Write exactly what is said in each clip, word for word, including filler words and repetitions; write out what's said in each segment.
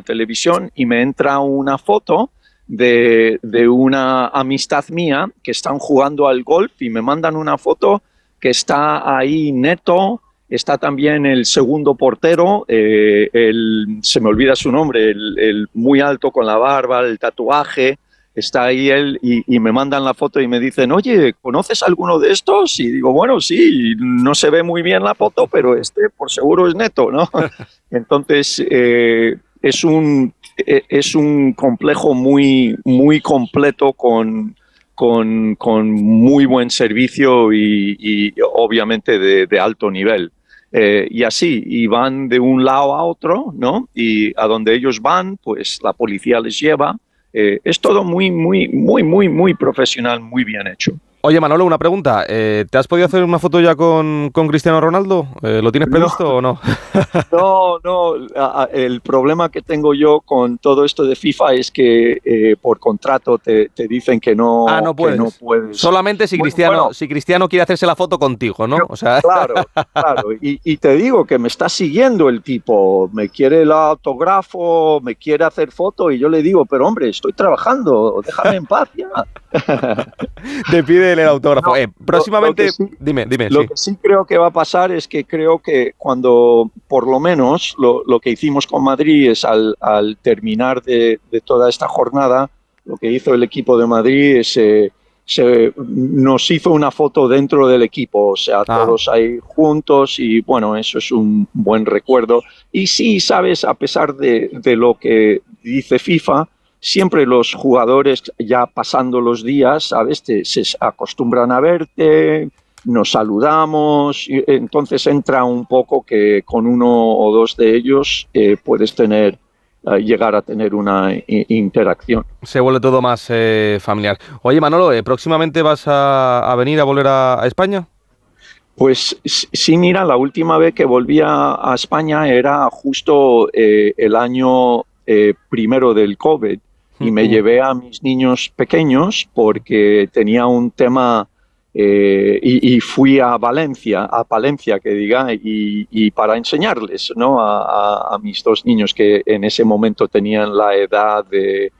televisión y me entra una foto de, de una amistad mía que están jugando al golf y me mandan una foto que está ahí Neto, está también el segundo portero, eh, el, se me olvida su nombre, el, el muy alto con la barba, el tatuaje, está ahí él y, y me mandan la foto y me dicen, oye, ¿conoces alguno de estos? Y digo, bueno, sí, no se ve muy bien la foto, pero este por seguro es Neto, ¿no? Entonces, eh, es, un, es un complejo muy, muy completo con... Con, con muy buen servicio y, y obviamente de, de alto nivel. Eh, y así, y van de un lado a otro, ¿no? Y a donde ellos van, pues la policía les lleva. Eh, es todo muy, muy, muy, muy, muy profesional, muy bien hecho. Oye, Manolo, una pregunta. Eh, ¿Te has podido hacer una foto ya con, con Cristiano Ronaldo? Eh, ¿Lo tienes previsto no, o no? No, no. El problema que tengo yo con todo esto de FIFA es que eh, por contrato te, te dicen que no, ah, no puedes. Que no puedes. Solamente si Cristiano, bueno, si Cristiano quiere hacerse la foto contigo, ¿no? Yo, o sea... Claro, claro. Y, y te digo que me está siguiendo el tipo. Me quiere el autógrafo, me quiere hacer foto y yo le digo, pero hombre, estoy trabajando, déjame en paz ya. Te pide el autógrafo. No, eh, próximamente, lo, lo sí, dime, dime. Lo sí. que sí creo que va a pasar es que creo que cuando, por lo menos, lo, lo que hicimos con Madrid es al, al terminar de, de toda esta jornada, lo que hizo el equipo de Madrid es eh, se, nos hizo una foto dentro del equipo, o sea, ah. todos ahí juntos y bueno, eso es un buen recuerdo. Y sí, sabes, a pesar de, de lo que dice FIFA, siempre los jugadores ya pasando los días, ¿sabes? Te, se acostumbran a verte, nos saludamos, y entonces entra un poco que con uno o dos de ellos eh, puedes tener, eh, llegar a tener una i- interacción. Se vuelve todo más eh, familiar. Oye, Manolo, ¿eh, ¿próximamente vas a, a venir a volver a, a España? Pues sí, mira, la última vez que volví a, a España era justo eh, el año eh, primero del COVID. Y me llevé a mis niños pequeños porque tenía un tema eh, y, y fui a Valencia, a Palencia, que diga, y, y para enseñarles, ¿no? A, a, a mis dos niños que en ese momento tenían la edad de,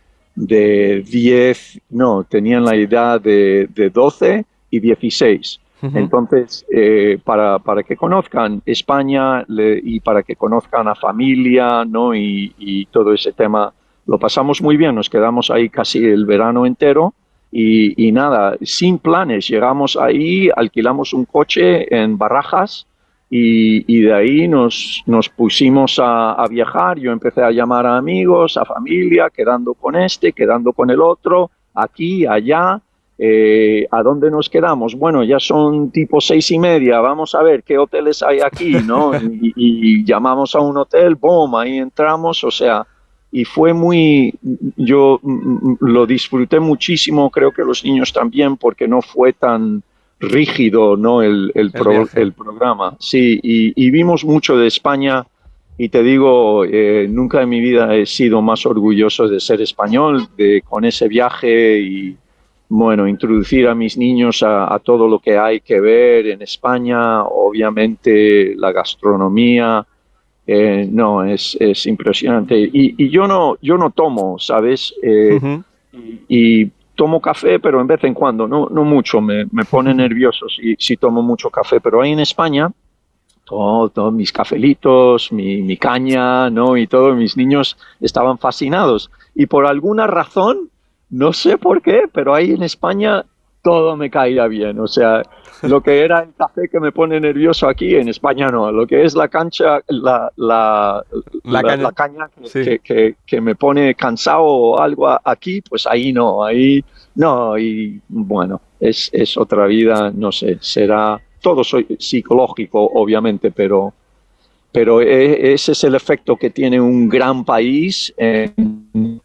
de diez, no, tenían la edad de, de doce y dieciséis. Uh-huh. Entonces, eh, para, para que conozcan España le, y para que conozcan a familia, ¿no? Y, y todo ese tema. Lo pasamos muy bien, nos quedamos ahí casi el verano entero y, y nada, sin planes. Llegamos ahí, alquilamos un coche en Barajas y, y de ahí nos, nos pusimos a, a viajar. Yo empecé a llamar a amigos, a familia, quedando con este, quedando con el otro, aquí, allá. Eh, ¿A dónde nos quedamos? Bueno, ya son tipo seis y media, vamos a ver qué hoteles hay aquí, ¿no? Y, y, y llamamos a un hotel, boom, ahí entramos, o sea... Y fue muy, yo lo disfruté muchísimo, creo que los niños también, porque no fue tan rígido, ¿no? el, el, pro, el programa. Sí, y, y vimos mucho de España y te digo, eh, nunca en mi vida he sido más orgulloso de ser español, de con ese viaje y, bueno, introducir a mis niños a, a todo lo que hay que ver en España, obviamente la gastronomía. Eh, no, es, es impresionante. Y, y yo no yo no tomo, ¿sabes? Eh, uh-huh. y, y tomo café, pero en vez en cuando, no, no mucho, me, me pone nervioso si, si tomo mucho café. Pero ahí en España, todos todo, mis cafelitos, mi, mi caña, ¿no? Y todos mis niños estaban fascinados. Y por alguna razón, no sé por qué, pero ahí en España todo me caía bien, o sea, lo que era el café que me pone nervioso aquí, en España no, lo que es la cancha, la, la, la, la caña, la caña que, sí. que, que, que me pone cansado o algo aquí, pues ahí no, ahí no, y bueno, es, es otra vida, no sé, será todo soy psicológico, obviamente, pero, pero ese es el efecto que tiene un gran país en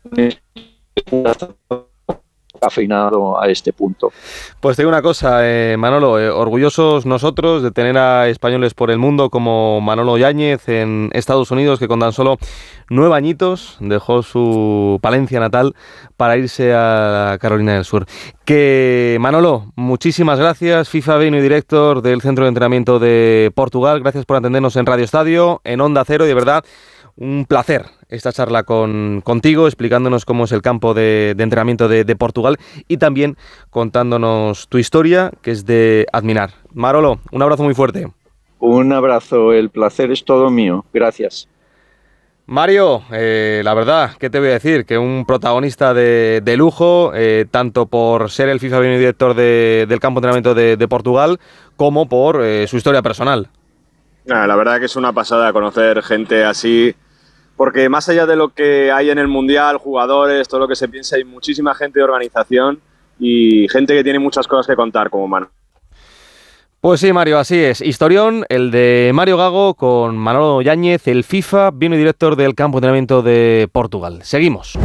cafeinado a este punto. Pues te digo una cosa, eh, Manolo, eh, orgullosos nosotros de tener a españoles por el mundo como Manolo Yáñez en Estados Unidos, que con tan solo nueve añitos dejó su Palencia natal para irse a Carolina del Sur. Que Manolo, muchísimas gracias, FIFA Venue Director del Centro de Entrenamiento de Portugal, gracias por atendernos en Radio Estadio, en Onda Cero, y de verdad un placer esta charla con, contigo, explicándonos cómo es el campo de, de entrenamiento de, de Portugal y también contándonos tu historia, que es de admirar. Manolo, un abrazo muy fuerte. Un abrazo, el placer es todo mío. Gracias. Mario, eh, la verdad, ¿qué te voy a decir? Que un protagonista de, de lujo, eh, tanto por ser el FIFA Video Director de, del campo de entrenamiento de, de Portugal, como por eh, su historia personal. Nah, la verdad que es una pasada conocer gente así, porque más allá de lo que hay en el Mundial, jugadores, todo lo que se piensa, hay muchísima gente de organización y gente que tiene muchas cosas que contar como Manu. Pues sí, Mario, así es. Historión, el de Mario Gago con Manolo Yáñez, el FIFA Video Director del campo de entrenamiento de Portugal. Seguimos.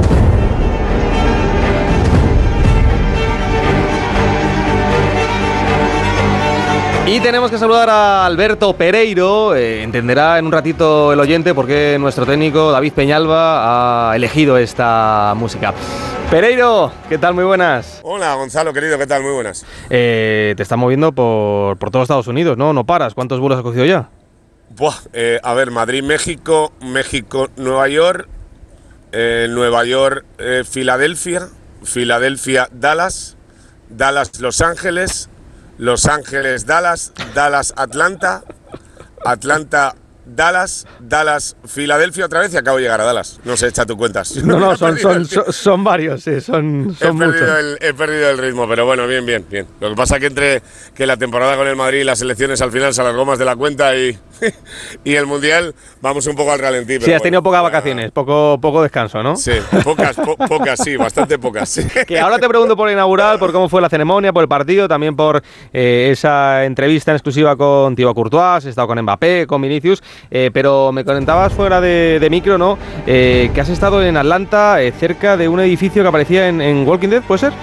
Y tenemos que saludar a Alberto Pereiro. Eh, entenderá en un ratito el oyente por qué nuestro técnico David Peñalba ha elegido esta música. Pereiro, ¿qué tal? Muy buenas. Hola, Gonzalo, querido, ¿qué tal? Muy buenas. Eh, te estás moviendo por, por todos Estados Unidos, ¿no? No paras. ¿Cuántos vuelos has cogido ya? Buah, eh, a ver, Madrid, México, México, Nueva York, eh, Nueva York, eh, Filadelfia, Filadelfia, Dallas, Dallas, Los Ángeles, Los Ángeles, Dallas, Dallas, Atlanta, Atlanta, Dallas, Dallas, Filadelfia otra vez y acabo de llegar a Dallas. No sé, echa tu cuentas. No, no, son, son, son, son varios, sí, son, son he, muchos. perdido el, he perdido el ritmo, pero bueno, bien, bien, bien. Lo que pasa es que entre que la temporada con el Madrid y las elecciones al final se alargó más de la cuenta y, y el Mundial vamos un poco al ralentí. Sí, has tenido bueno, pocas vacaciones, poco, poco descanso, ¿no? Sí, pocas, po, pocas, sí, bastante pocas. Sí. Que ahora te pregunto por el inaugural, por cómo fue la ceremonia, por el partido, también por eh, esa entrevista en exclusiva con Thibaut Courtois, has estado con Mbappé, con Vinicius, eh, pero me comentabas fuera de, de micro, ¿no? Eh, que has estado en Atlanta, eh, cerca de un edificio que aparecía en, en Walking Dead, ¿puede ser?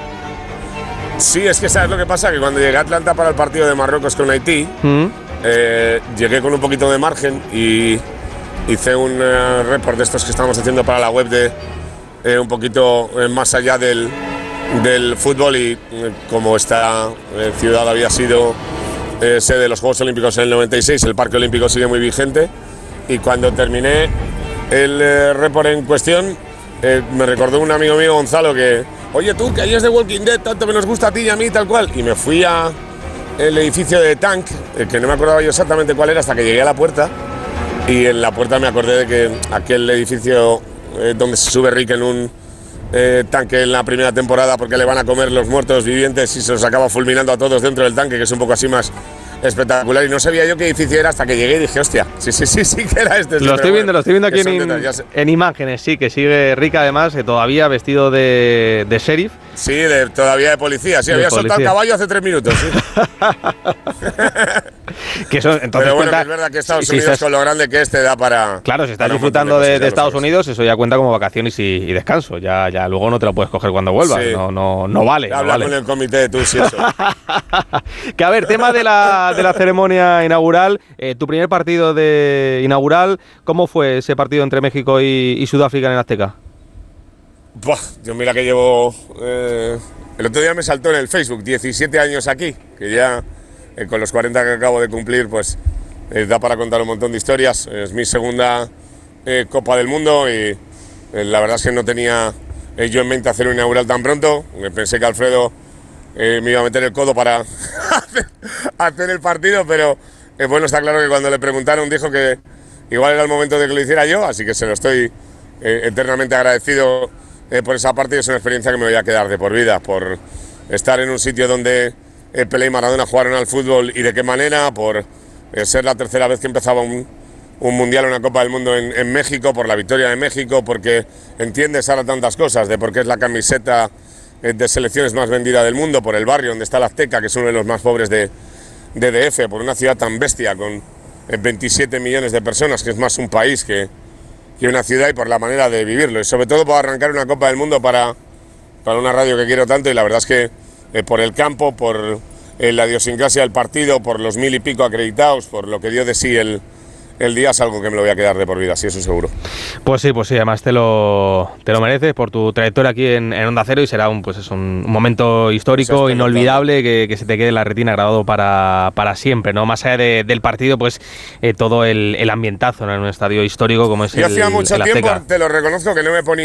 Sí, es que ¿sabes lo que pasa? Que cuando llegué a Atlanta para el partido de Marruecos con Haití, mm. eh, llegué con un poquito de margen y hice un uh, report de estos que estamos haciendo para la web de eh, un poquito eh, más allá del, del fútbol y eh, como esta eh, ciudad había sido eh, sede de los Juegos Olímpicos en el noventa y seis, el Parque Olímpico sigue muy vigente. Y cuando terminé el eh, report en cuestión, eh, me recordó un amigo mío, Gonzalo, que oye tú, que ahí es de Walking Dead, tanto me nos gusta a ti y a mí, tal cual. Y me fui al edificio de Tank, eh, que no me acordaba yo exactamente cuál era, hasta que llegué a la puerta. Y en la puerta me acordé de que aquel edificio eh, donde se sube Rick en un eh, tanque en la primera temporada porque le van a comer los muertos vivientes y se los acaba fulminando a todos dentro del tanque, que es un poco así más espectacular, y no sabía yo qué edificio era hasta que llegué y dije, hostia, sí, sí, sí, sí que era este. Lo estoy viendo, lo estoy viendo aquí en, en imágenes, sí, que sigue Rick además, eh, todavía vestido de, de sheriff. Sí, de, todavía de policía, sí, de había policía. Soltado el caballo hace tres minutos, sí. que eso, entonces Pero bueno, cuenta, que es verdad que Estados si, Unidos si estás, con lo grande que es te da para… Claro, si estás disfrutando de, de Estados Unidos, eso ya cuenta como vacaciones y, y descanso, ya, ya luego no te lo puedes coger cuando vuelvas, sí. no, no, no vale. Habla no vale. con el comité de tus y eso. Que a ver, tema de la, de la ceremonia inaugural, eh, tu primer partido de inaugural, ¿cómo fue ese partido entre México y, y Sudáfrica en el Azteca? Buah, yo mira que llevo… Eh, el otro día me saltó en el Facebook, diecisiete años aquí, que ya eh, con los cuarenta que acabo de cumplir, pues eh, da para contar un montón de historias. Es mi segunda eh, Copa del Mundo y eh, la verdad es que no tenía eh, yo en mente hacer un inaugural tan pronto. Pensé que Alfredo eh, me iba a meter el codo para hacer, hacer el partido, pero eh, bueno, está claro que cuando le preguntaron dijo que igual era el momento de que lo hiciera yo, así que se lo estoy eh, eternamente agradecido eh, por esa parte, y es una experiencia que me voy a quedar de por vida, por estar en un sitio donde eh, Pelé y Maradona jugaron al fútbol y de qué manera, por eh, ser la tercera vez que empezaba un, un Mundial, una Copa del Mundo en, en México, por la victoria de México, porque entiendes ahora tantas cosas, de por qué es la camiseta eh, de selecciones más vendida del mundo, por el barrio donde está la Azteca, que es uno de los más pobres de, de D F, por una ciudad tan bestia, con eh, veintisiete millones de personas, que es más un país que, que una ciudad, y por la manera de vivirlo, y sobre todo por arrancar una Copa del Mundo para, para una radio que quiero tanto, y la verdad es que eh, por el campo, por eh, la idiosincrasia del partido, por los mil y pico acreditados, por lo que dio de sí el, el día es algo que me lo voy a quedar de por vida, sí, eso seguro. Pues sí, pues sí, además te lo, te lo mereces por tu trayectoria aquí en, en Onda Cero y será un, pues es un, un momento histórico, inolvidable, que, que se te quede en la retina grabado para, para siempre, ¿no? Más allá de, del partido, pues eh, todo el, el ambientazo, ¿no? En un estadio histórico como es Yo el hacía mucho el tiempo, Azteca. te lo reconozco, que no me ponía